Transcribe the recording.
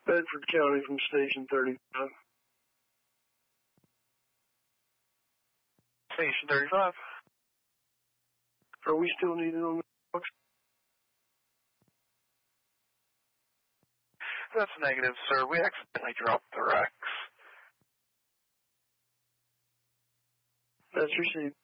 Bedford County from Station 35. Station 35. Are we still needed on the box? That's negative, sir. We accidentally dropped the Rex. That's received.